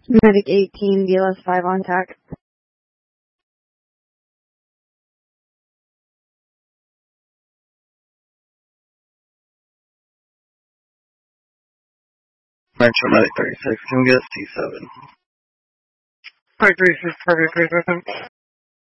Medic 18, BLS 5 on TAC. Metro Medic 36, can we get T7? Medic 36, cardiac arrest.